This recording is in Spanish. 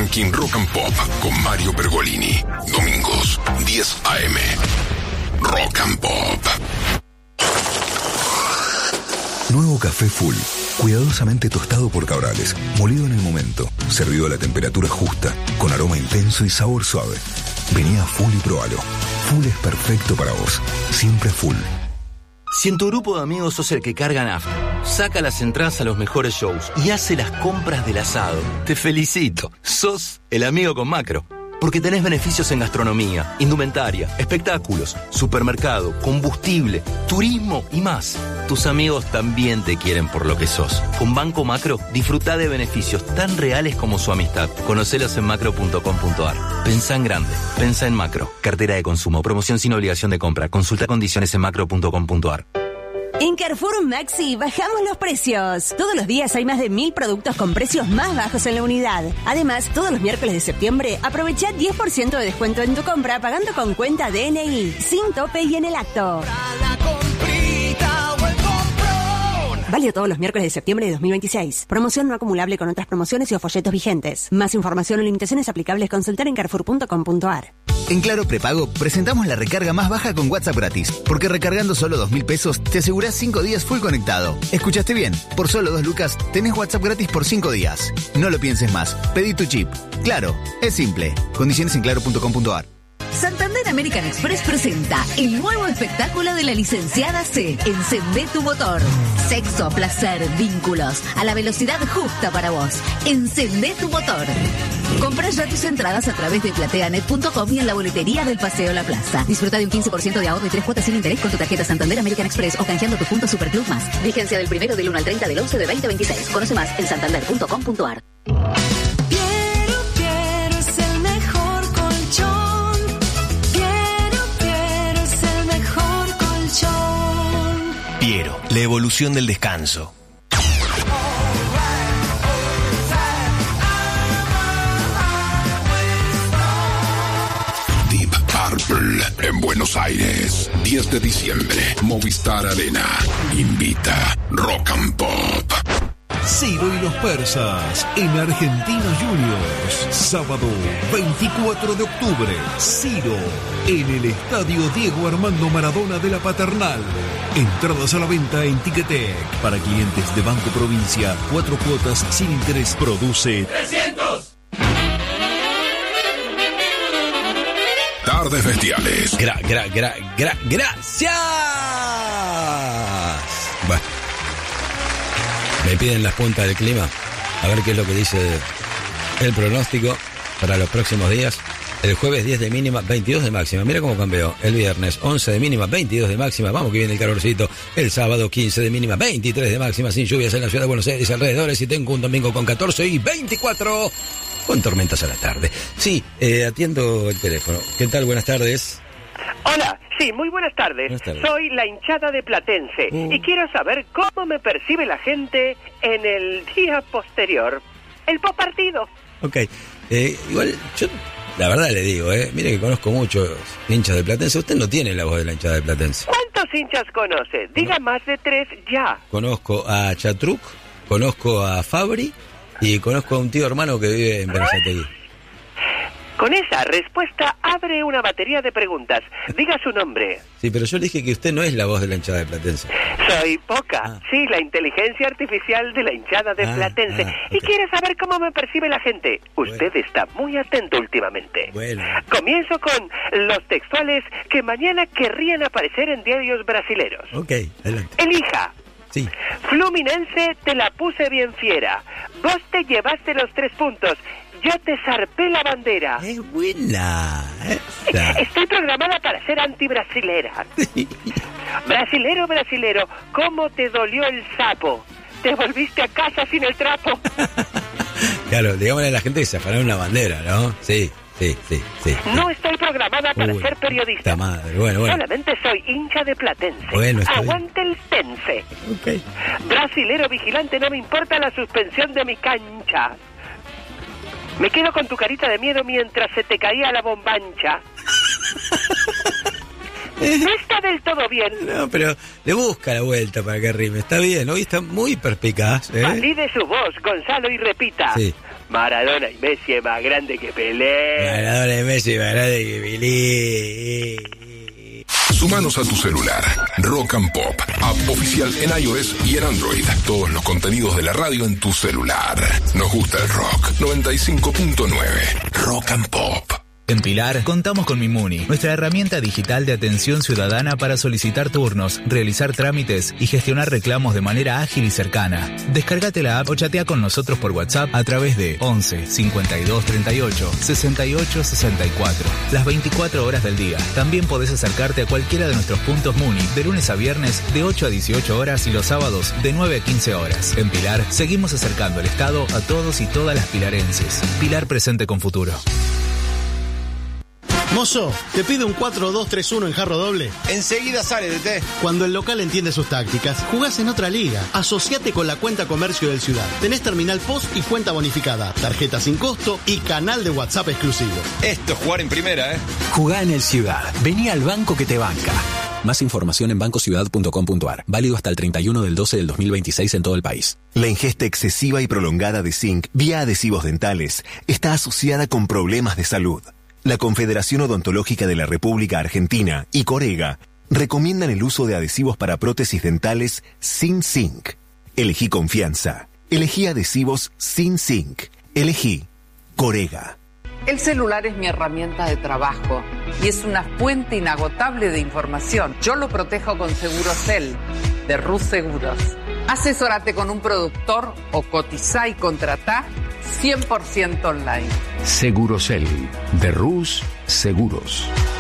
Ranking Rock and Pop con Mario Pergolini. Domingos, 10 a.m. Rock and Pop. Nuevo café Full. Cuidadosamente tostado por Cabrales. Molido en el momento. Servido a la temperatura justa. Con aroma intenso y sabor suave. Vení a Full y probalo. Full es perfecto para vos. Siempre Full. Si en tu grupo de amigos sos el que carga nafta, saca las entradas a los mejores shows y hace las compras del asado, te felicito. Sos el amigo con Macro. Porque tenés beneficios en gastronomía, indumentaria, espectáculos, supermercado, combustible, turismo y más. Tus amigos también te quieren por lo que sos. Con Banco Macro, disfrutá de beneficios tan reales como su amistad. Conocelos en macro.com.ar. Pensá en grande. Pensá en Macro. Cartera de consumo. Promoción sin obligación de compra. Consulta condiciones en macro.com.ar. En Carrefour Maxi bajamos los precios. Todos los días hay más de 1000 productos con precios más bajos en la unidad. Además, todos los miércoles de septiembre, aprovecha 10% de descuento en tu compra pagando con cuenta DNI, sin tope y en el acto. Válido todos los miércoles de septiembre de 2026. Promoción no acumulable con otras promociones y o folletos vigentes. Más información o limitaciones aplicables consultar en carrefour.com.ar. En Claro Prepago presentamos la recarga más baja con WhatsApp gratis. Porque recargando solo 2.000 pesos te asegurás 5 días full conectado. ¿Escuchaste bien? Por solo 2 lucas tenés WhatsApp gratis por 5 días. No lo pienses más. Pedí tu chip. Claro, es simple. Condiciones en claro.com.ar. Santander American Express presenta el nuevo espectáculo de la licenciada C. Encendé tu motor. Sexo, placer, vínculos, a la velocidad justa para vos. Encendé tu motor. Compra ya tus entradas a través de plateanet.com y en la boletería del Paseo La Plaza. Disfruta de un 15% de ahorro y 3 cuotas sin interés con tu tarjeta Santander American Express o canjeando tu punto Superclub Más. Vigencia del 1 del 1 al 30 del 11 de 2026. Conoce más en santander.com.ar. Piero, la evolución del descanso. Deep Purple en Buenos Aires. 10 de diciembre. Movistar Arena. Invita Rock and Pop. Ciro y los Persas en Argentinos Juniors. Sábado 24 de octubre. Ciro en el Estadio Diego Armando Maradona de la Paternal. Entradas a la venta en Ticketek. Para clientes de Banco Provincia, 4 cuotas sin interés. Produce 300. Tardes Bestiales. Gracias. Bueno. Me piden las puntas del clima. A ver qué es lo que dice el pronóstico para los próximos días. El jueves 10 de mínima, 22 de máxima. Mira cómo cambió. El viernes 11 de mínima, 22 de máxima. Vamos que viene el calorcito. El sábado 15 de mínima, 23 de máxima. Sin lluvias en la ciudad de Buenos Aires y alrededores. Y tengo un domingo con 14 y 24 con tormentas a la tarde. Sí, atiendo el teléfono. ¿Qué tal? Buenas tardes. Hola, sí, muy buenas tardes. Buenas tardes. Soy la hinchada de Platense y quiero saber cómo me percibe la gente en el día posterior, el postpartido. Ok, igual yo la verdad le digo, mire que conozco muchos hinchas de Platense. Usted no tiene la voz de la hinchada de Platense. ¿Cuántos hinchas conoce? Diga más de 3 ya. Conozco a Chatruc, conozco a Fabri y conozco a un tío hermano que vive en Berazategui. Con esa respuesta abre una batería de preguntas. Diga su nombre. Sí, pero yo le dije que usted no es la voz de la hinchada de Platense. Soy Poca, sí, la inteligencia artificial de la hinchada de Platense. Okay. Y quiere saber cómo me percibe la gente. Usted está muy atento últimamente. Bueno. Comienzo con los textuales que mañana querrían aparecer en diarios brasileros. Ok, adelante. Elija. Sí. Fluminense, te la puse bien fiera. Vos te llevaste los 3 puntos. Yo te zarpé la bandera. Es buena. Estoy programada para ser antibrasilera. Brasilero, ¿cómo te dolió el sapo? Te volviste a casa sin el trapo. Claro, digámosle a la gente que se afanaron una bandera, ¿no? Sí. No estoy programada para ser periodista. Madre. Bueno. Solamente soy hincha de Platense. Bueno, aguante el Tense. Okay. Brasilero vigilante, no me importa la suspensión de mi cancha. Me quedo con tu carita de miedo mientras se te caía la bombancha. No está del todo bien. No, pero le busca la vuelta para que rime. Está bien, hoy está muy perspicaz. Valide su voz, Gonzalo, y repita. Sí. Maradona y Messi es más grande que Pelé. Maradona y Messi más grande que Pelé. Sumanos a tu celular. Rock and Pop, app oficial en iOS y en Android. Todos los contenidos de la radio en tu celular. Nos gusta el rock. 95.9 Rock and Pop. En Pilar contamos con Mimuni, nuestra herramienta digital de atención ciudadana para solicitar turnos, realizar trámites y gestionar reclamos de manera ágil y cercana. Descárgate la app o chatea con nosotros por WhatsApp a través de 11 52 38 68 64. Las 24 horas del día. También podés acercarte a cualquiera de nuestros puntos Muni de lunes a viernes de 8 a 18 horas y los sábados de 9 a 15 horas. En Pilar seguimos acercando el Estado a todos y todas las pilarenses. Pilar presente con futuro. Mozo, ¿te pide un 4-2-3-1 en jarro doble? Enseguida sale, DT. Cuando el local entiende sus tácticas, jugás en otra liga. Asociate con la cuenta comercio del Ciudad. Tenés terminal POS y cuenta bonificada, tarjeta sin costo y canal de WhatsApp exclusivo. Esto es jugar en primera, ¿eh? Jugá en el Ciudad. Vení al banco que te banca. Más información en bancociudad.com.ar. Válido hasta el 31 del 12 del 2026 en todo el país. La ingesta excesiva y prolongada de zinc vía adhesivos dentales está asociada con problemas de salud. La Confederación Odontológica de la República Argentina y Corega recomiendan el uso de adhesivos para prótesis dentales sin zinc. Elegí confianza. Elegí adhesivos sin zinc. Elegí Corega. El celular es mi herramienta de trabajo y es una fuente inagotable de información. Yo lo protejo con Segurosel, de Rus Seguros. Asesórate con un productor o cotizá y contratá 100% online. Segurosel, de Rus Seguros.